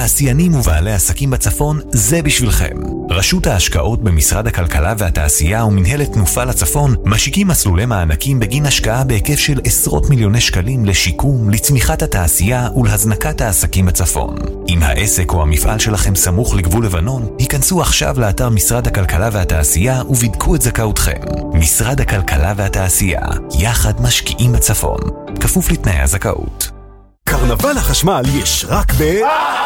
תעשיינים ובעלי עסקים בצפון, זה בשבילכם. רשות ההשקעות במשרד הכלכלה והתעשייה ומנהלת תנופה לצפון משיקים מסלולי מענקים בגין השקעה בהיקף של עשרות מיליוני שקלים לשיקום, לצמיחת התעשייה ולהזנקת העסקים בצפון. אם העסק או המפעל שלכם סמוך לגבול לבנון, היכנסו עכשיו לאתר משרד הכלכלה והתעשייה ובדקו את זכאותכם. משרד הכלכלה והתעשייה, יחד משקיעים בצפון. כפוף לתנאי הזכאות. קרנבל החשמל יש רק